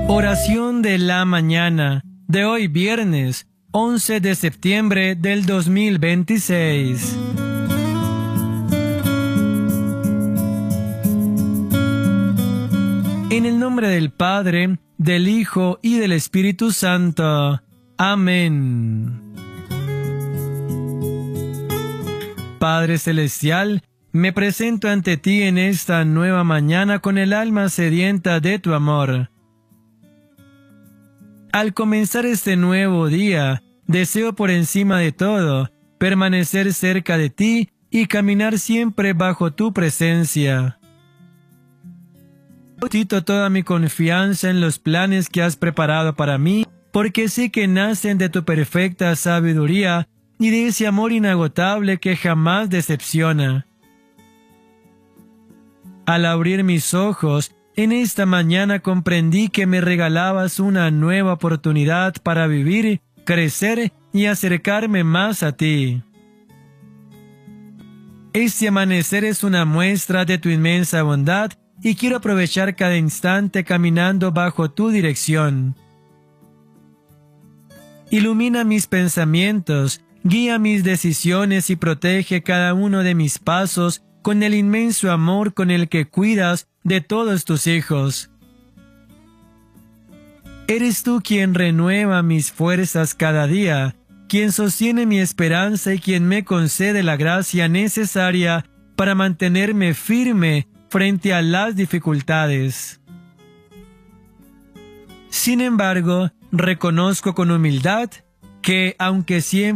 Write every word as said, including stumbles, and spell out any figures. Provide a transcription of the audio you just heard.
Oración de la mañana de hoy viernes once de septiembre del dos mil veintiséis. En el nombre del Padre, del Hijo y del Espíritu Santo. Amén. Padre Celestial, me presento ante ti en esta nueva mañana con el alma sedienta de tu amor. Al comenzar este nuevo día, deseo por encima de todo permanecer cerca de ti y caminar siempre bajo tu presencia. Deposito toda mi confianza en los planes que has preparado para mí, porque sé que nacen de tu perfecta sabiduría y de ese amor inagotable que jamás decepciona. Al abrir mis ojos, en esta mañana comprendí que me regalabas una nueva oportunidad para vivir, crecer y acercarme más a ti. Este amanecer es una muestra de tu inmensa bondad y quiero aprovechar cada instante caminando bajo tu dirección. Ilumina mis pensamientos, guía mis decisiones y protege cada uno de mis pasos con el inmenso amor con el que cuidas de todos tus hijos. Eres tú quien renueva mis fuerzas cada día, quien sostiene mi esperanza y quien me concede la gracia necesaria para mantenerme firme frente a las dificultades. Sin embargo, reconozco con humildad que, aunque siempre